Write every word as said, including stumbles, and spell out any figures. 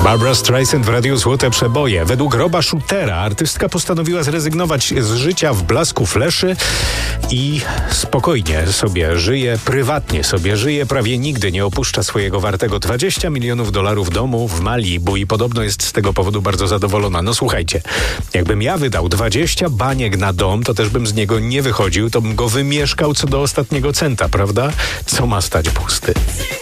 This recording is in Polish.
Barbra Streisand w Radiu Złote Przeboje. Według Roba Shootera artystka postanowiła zrezygnować z życia w blasku fleszy i spokojnie sobie żyje, prywatnie sobie żyje, prawie nigdy nie opuszcza swojego wartego dwadzieścia milionów dolarów domu w Malibu i podobno jest z tego powodu bardzo zadowolona. No słuchajcie, jakbym ja wydał dwadzieścia baniek na dom, to też bym z niego nie wychodził, to bym go wymieszkał co do ostatniego centa, prawda? Co ma stać pusty?